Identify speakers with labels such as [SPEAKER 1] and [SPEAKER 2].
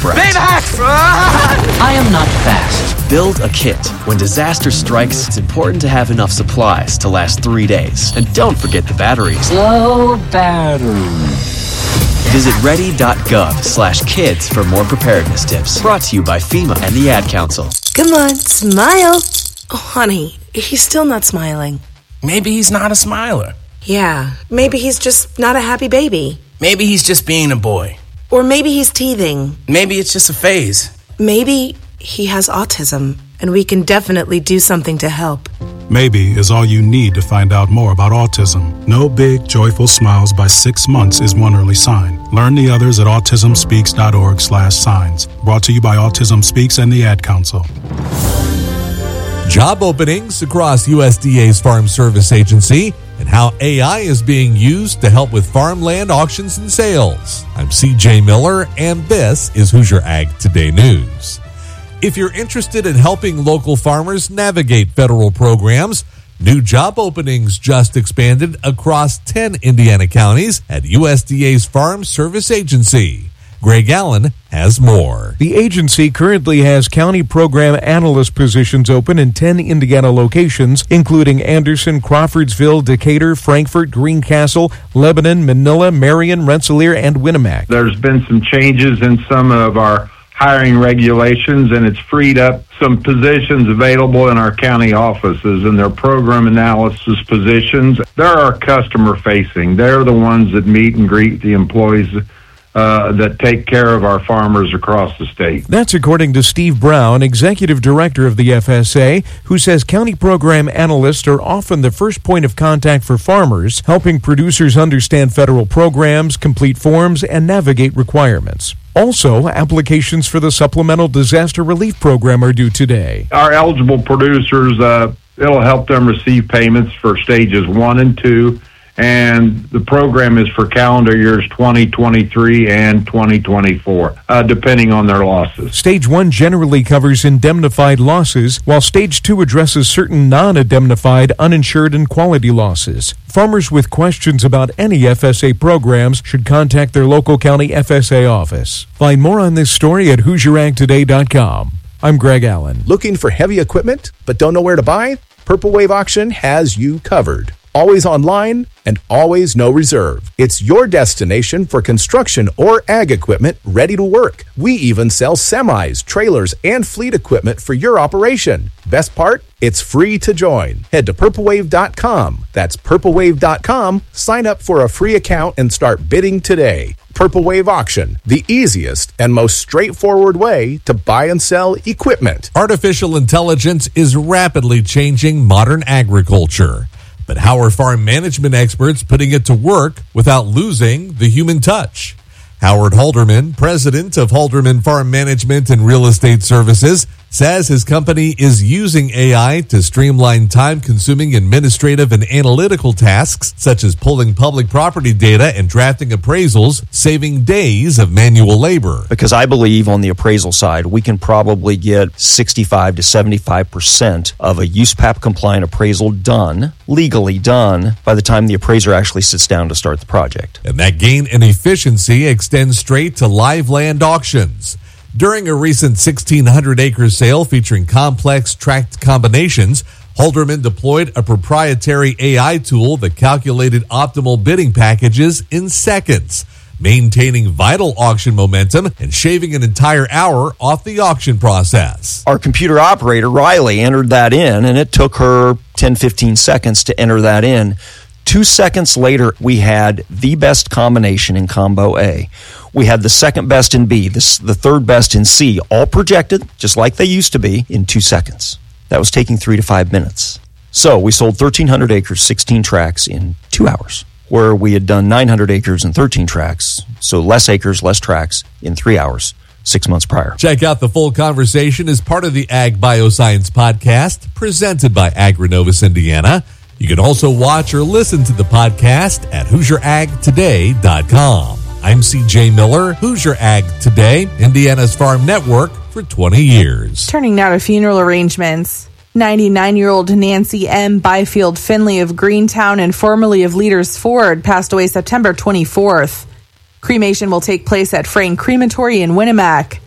[SPEAKER 1] threat.
[SPEAKER 2] Baymax!
[SPEAKER 1] I am not fast. Build a kit. When disaster strikes, it's important to have enough supplies to last 3 days. And don't forget the batteries.
[SPEAKER 3] Low battery.
[SPEAKER 1] Visit ready.gov/kids for more preparedness tips. Brought to you by FEMA and the Ad Council.
[SPEAKER 4] Come on, smile. Oh, honey, he's still not smiling.
[SPEAKER 5] Maybe he's not a smiler.
[SPEAKER 4] Yeah, maybe he's just not a happy baby.
[SPEAKER 5] Maybe he's just being a boy.
[SPEAKER 4] Or maybe he's teething.
[SPEAKER 5] Maybe it's just a phase.
[SPEAKER 4] Maybe he has autism, and we can definitely do something to help.
[SPEAKER 6] Maybe is all you need to find out more about autism. No big, joyful smiles by 6 months is one early sign. Learn the others at autismspeaks.org/signs. Brought to you by Autism Speaks and the Ad Council.
[SPEAKER 7] Job openings across USDA's Farm Service Agency and how AI is being used to help with farmland auctions and sales. I'm CJ Miller, and this is Hoosier Ag Today News. If you're interested in helping local farmers navigate federal programs, new job openings just expanded across 10 Indiana counties at USDA's Farm Service Agency. Greg Allen has more.
[SPEAKER 8] The agency currently has county program analyst positions open in 10 Indiana locations, including Anderson, Crawfordsville, Decatur, Frankfort, Greencastle, Lebanon, Manila, Marion, Rensselaer, and Winnemac.
[SPEAKER 9] There's been some changes in some of our hiring regulations, and it's freed up some positions available in our county offices, and their program analysis positions. They're our customer facing. They're the ones that meet and greet the employees that take care of our farmers across the state.
[SPEAKER 8] That's according to Steve Brown, executive director of the FSA, who says county program analysts are often the first point of contact for farmers, helping producers understand federal programs, complete forms, and navigate requirements. Also, applications for the Supplemental Disaster Relief Program are due today.
[SPEAKER 9] Our eligible producers, it'll help them receive payments for stages 1 and 2, and the program is for calendar years 2023 and 2024, depending on their losses.
[SPEAKER 8] Stage 1 generally covers indemnified losses, while Stage 2 addresses certain non-indemnified, uninsured, and quality losses. Farmers with questions about any FSA programs should contact their local county FSA office. Find more on this story at HoosierAgToday.com. I'm Greg Allen.
[SPEAKER 10] Looking for heavy equipment but don't know where to buy? Purple Wave Auction has you covered. Always online and always no reserve. It's your destination for construction or ag equipment ready to work. We even sell semis, trailers, and fleet equipment for your operation. Best part? It's free to join. Head to purplewave.com. That's purplewave.com. Sign up for a free account and start bidding today. Purple Wave Auction, the easiest and most straightforward way to buy and sell equipment.
[SPEAKER 7] Artificial intelligence is rapidly changing modern agriculture. But how are farm management experts putting it to work without losing the human touch? Howard Halderman, president of Halderman Farm Management and Real Estate Services, says his company is using AI to streamline time-consuming administrative and analytical tasks, such as pulling public property data and drafting appraisals, saving days of manual labor.
[SPEAKER 11] Because I believe on the appraisal side, we can probably get 65 to 75% of a USPAP-compliant appraisal done, legally done, by the time the appraiser actually sits down to start the project.
[SPEAKER 7] And that gain in efficiency extends straight to live land auctions. During a recent 1,600-acre sale featuring complex tract combinations, Halderman deployed a proprietary AI tool that calculated optimal bidding packages in seconds, maintaining vital auction momentum and shaving an entire hour off the auction process.
[SPEAKER 11] Our computer operator, Riley, entered that in, and it took her 10-15 seconds to enter that in. 2 seconds later, we had the best combination in Combo A. We had the second best in B, the third best in C, all projected, just like they used to be, in 2 seconds. That was taking 3 to 5 minutes. So we sold 1,300 acres, 16 tracts in 2 hours, where we had done 900 acres and 13 tracts, so less acres, less tracts, in 3 hours, 6 months prior.
[SPEAKER 7] Check out the full conversation as part of the Ag Bioscience podcast, presented by Agrinovus Indiana. You can also watch or listen to the podcast at HoosierAgToday.com. I'm CJ Miller, Hoosier Ag Today, Indiana's farm network for 20 years.
[SPEAKER 12] Turning now to funeral arrangements. 99-year-old Nancy M. Byfield Finley of Greentown and formerly of Leaders Ford passed away September 24th. Cremation will take place at Frayne Crematory in Winnemac.